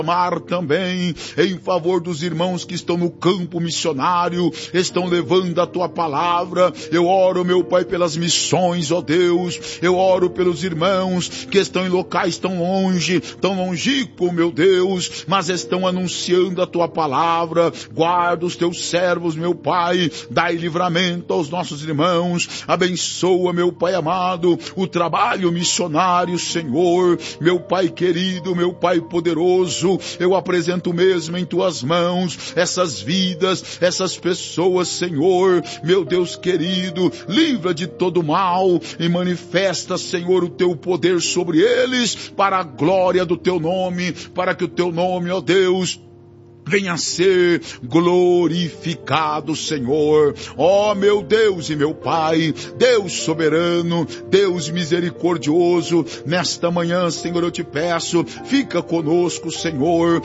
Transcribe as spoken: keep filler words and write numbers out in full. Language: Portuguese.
clamar também em favor dos irmãos que estão no campo missionário, estão levando a tua palavra. Eu oro, meu Pai, pelas missões, ó Deus. Eu oro pelos irmãos que estão em locais tão longe, tão longínquos, meu Deus, mas estão anunciando a tua palavra. Guarda os teus servos, meu Pai, dai livramento aos nossos irmãos. Abençoa, meu Pai amado, o trabalho missionário, Senhor. Meu Pai querido, meu Pai poderoso, eu apresento mesmo em tuas mãos essas vidas, essas pessoas, Senhor. Meu Deus querido, livra de todo mal e manifesta, Senhor, o teu poder sobre eles, para a glória do teu nome, para que o teu nome, ó Deus, venha a ser glorificado, Senhor. Ó meu Deus e meu Pai, Deus soberano, Deus misericordioso, nesta manhã, Senhor, eu te peço, fica conosco, Senhor,